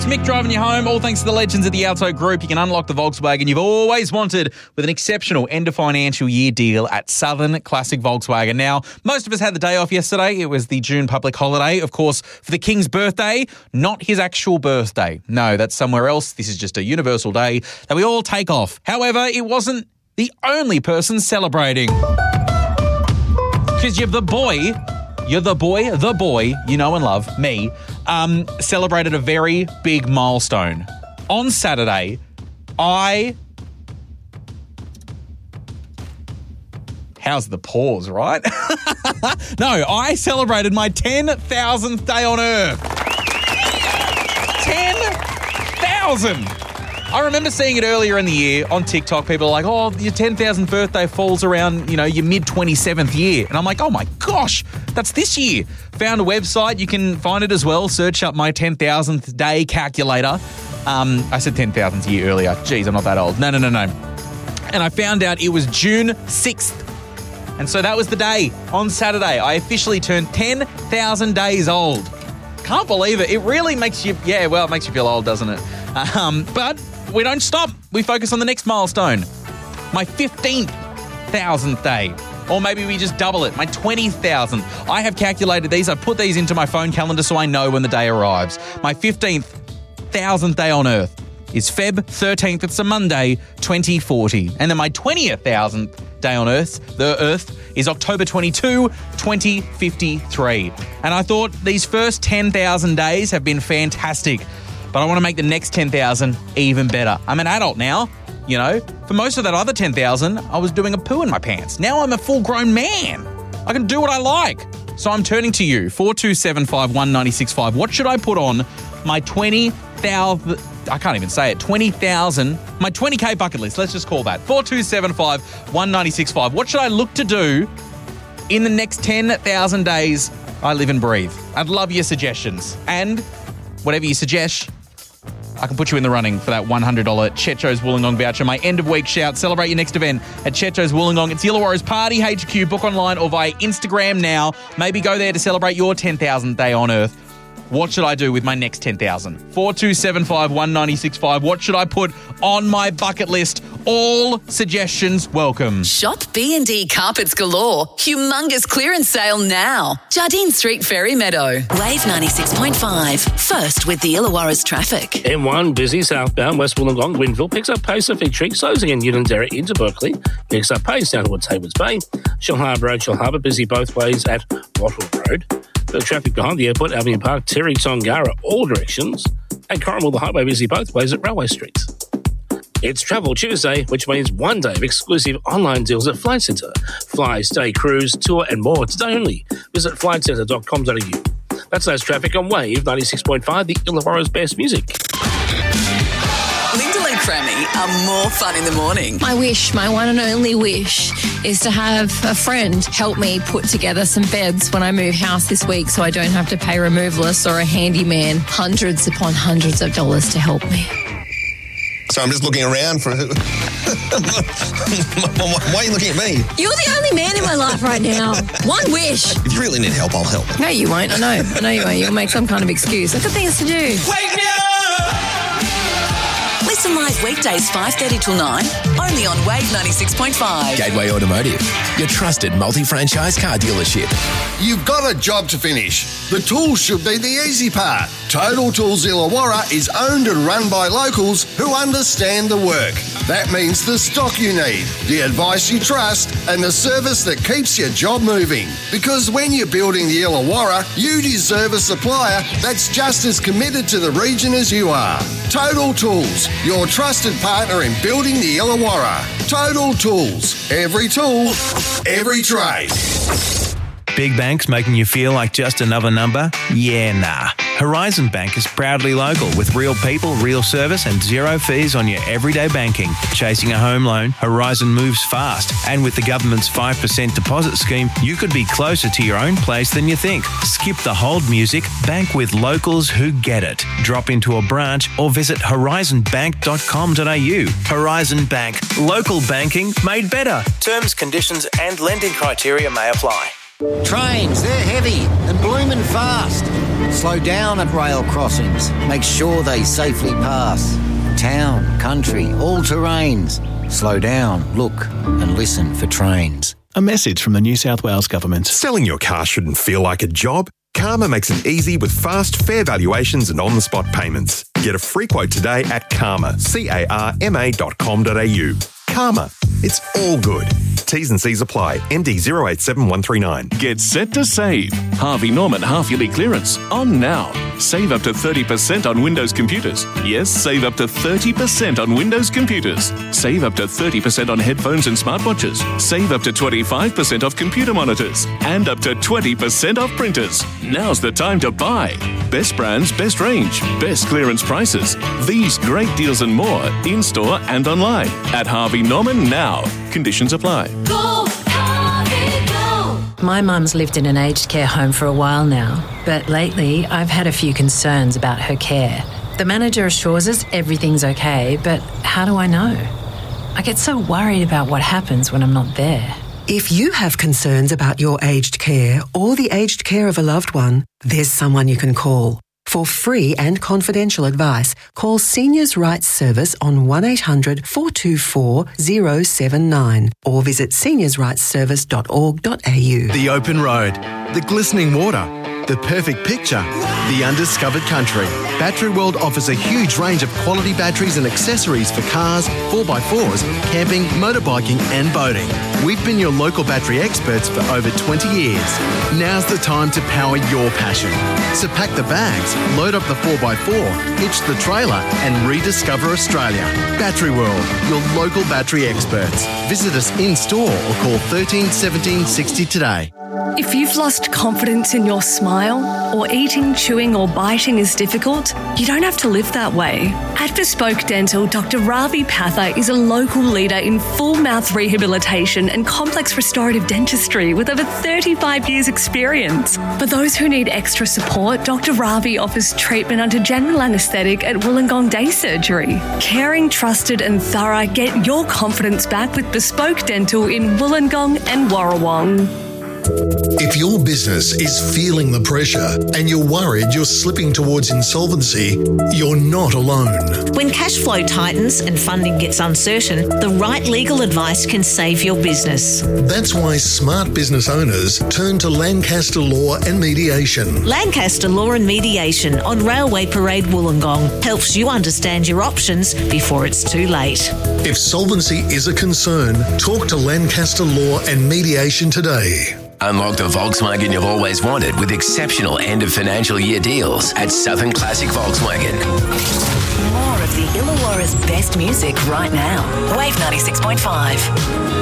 It's Mick driving you home, all thanks to the legends of the Auto Group. You can unlock the Volkswagen you've always wanted with an exceptional end-of-financial year deal at Southern Classic Volkswagen. Now, most of us had the day off yesterday. It was the June public holiday, of course, for the King's birthday, not his actual birthday. No, that's somewhere else. This is just a universal day that we all take off. However, it wasn't the only person celebrating. Because you're the boy, you know and love, me, celebrated a very big milestone. On Saturday, how's the pause, right? No, I celebrated my 10,000th day on Earth. 10,000! I remember seeing it earlier in the year on TikTok. People are like, oh, your 10,000th birthday falls around, your mid-27th year. And I'm like, oh my gosh, that's this year. Found a website. You can find it as well. Search up my 10,000th day calculator. I said 10,000th year earlier. Jeez, I'm not that old. No. And I found out it was June 6th. And so that was the day on Saturday. I officially turned 10,000 days old. Can't believe it. It really makes you, it makes you feel old, doesn't it? But we don't stop. We focus on the next milestone. My 15,000th day. Or maybe we just double it. My 20,000th. I have calculated these. I put these into my phone calendar so I know when the day arrives. My 15,000th day on Earth is Feb 13th. It's a Monday, 2040. And then my 20,000th day on Earth, the Earth, is October 22, 2053. And I thought these first 10,000 days have been fantastic. But I want to make the next 10,000 even better. I'm an adult now, For most of that other 10,000, I was doing a poo in my pants. Now I'm a full-grown man. I can do what I like. So I'm turning to you, 4275 1965. What should I put on my 20,000... I can't even say it. 20,000... My 20K bucket list, let's just call that. 4275 1965. What should I look to do in the next 10,000 days I live and breathe? I'd love your suggestions. And whatever you suggest, I can put you in the running for that $100 Chetcho's Wollongong voucher. My end-of-week shout. Celebrate your next event at Chetcho's Wollongong. It's Illawarra's Party HQ. Book online or via Instagram now. Maybe go there to celebrate your 10,000th day on Earth. What should I do with my next 10,000? 4275 1965. What should I put on my bucket list? All suggestions welcome. Shop B&D Carpets Galore. Humongous clearance sale now. Jardine Street, Ferry Meadow. Wave 96.5. First with the Illawarra's traffic. M1 busy southbound West Wollongong, Gwynville. Picks up pace at Fig Tree. Closing in Unanderra into Berkeley. Picks up pace down towards Haywards Bay. Shell Harbour busy both ways at Wattle Road. The traffic behind the airport, Albion Park, Terry Tongara, all directions. And Corrimal, the highway busy both ways at Railway Street. It's Travel Tuesday, which means one day of exclusive online deals at Flight Centre. Fly, stay, cruise, tour and more today only. Visit flightcentre.com.au. That's those traffic on Wave 96.5, the Illawarra's best music. Lyndall and Crammy are more fun in the morning. My wish, my one and only wish, is to have a friend help me put together some beds when I move house this week so I don't have to pay removalists or a handyman hundreds upon hundreds of dollars to help me. So I'm just looking around for... Why are you looking at me? You're the only man in my life right now. One wish. If you really need help, I'll help. No, you won't. I know you won't. You'll make some kind of excuse. I've got things to do. Wake me up! Listen live weekdays 5:30 till 9, only on Wave 96.5. Gateway Automotive, your trusted multi-franchise car dealership. You've got a job to finish. The tools should be the easy part. Total Tools Illawarra is owned and run by locals who understand the work. That means the stock you need, the advice you trust, and the service that keeps your job moving. Because when you're building the Illawarra, you deserve a supplier that's just as committed to the region as you are. Total Tools, your trusted partner in building the Illawarra. Total Tools. Every tool, every trade. Big banks making you feel like just another number? Yeah, nah. Horizon Bank is proudly local with real people, real service and zero fees on your everyday banking. Chasing a home loan, Horizon moves fast. And with the government's 5% deposit scheme, you could be closer to your own place than you think. Skip the hold music, bank with locals who get it. Drop into a branch or visit horizonbank.com.au. Horizon Bank. Local banking made better. Terms, conditions and lending criteria may apply. Trains, they're heavy and blooming fast. Slow down at rail crossings. Make sure they safely pass. Town, country, all terrains. Slow down, look and listen for trains. A message from the New South Wales Government. Selling your car shouldn't feel like a job. Karma makes it easy with fast, fair valuations and on-the-spot payments. Get a free quote today at Karma, CARMA.com.au. Karma, it's all good. T's and C's apply. ND 087139. Get set to save. Harvey Norman half-yearly clearance on now. Save up to 30% on Windows computers. Yes, save up to 30% on Windows computers. Save up to 30% on headphones and smartwatches. Save up to 25% off computer monitors. And up to 20% off printers. Now's the time to buy. Best brands, best range, best clearance prices. These great deals and more in-store and online at Harvey Norman now. Conditions apply. Go, Harvey, go! My mum's lived in an aged care home for a while now, but lately I've had a few concerns about her care. The manager assures us everything's okay, but how do I know? I get so worried about what happens when I'm not there. If you have concerns about your aged care or the aged care of a loved one, there's someone you can call. For free and confidential advice, call Seniors' Rights Service on 1800 424 079 or visit seniorsrightsservice.org.au. The open road, the glistening water, the perfect picture, the undiscovered country. Battery World offers a huge range of quality batteries and accessories for cars, 4x4s, camping, motorbiking and boating. We've been your local battery experts for over 20 years. Now's the time to power your passion. So pack the bags, load up the 4x4, hitch the trailer and rediscover Australia. Battery World, your local battery experts. Visit us in-store or call 13 17 60 today. If you've lost confidence in your smile, or eating, chewing or biting is difficult, you don't have to live that way. At Bespoke Dental, Dr. Ravi Patha is a local leader in full mouth rehabilitation and complex restorative dentistry with over 35 years experience. For those who need extra support, Dr. Ravi offers treatment under general anaesthetic at Wollongong Day Surgery. Caring, trusted and thorough, get your confidence back with Bespoke Dental in Wollongong and Warrawong. If your business is feeling the pressure and you're worried you're slipping towards insolvency, you're not alone. When cash flow tightens and funding gets uncertain, the right legal advice can save your business. That's why smart business owners turn to Lancaster Law and Mediation. Lancaster Law and Mediation on Railway Parade Wollongong helps you understand your options before it's too late. If solvency is a concern, talk to Lancaster Law and Mediation today. Unlock the Volkswagen you've always wanted with exceptional end of financial year deals at Southern Classic Volkswagen. More of the Illawarra's best music right now. Wave 96.5.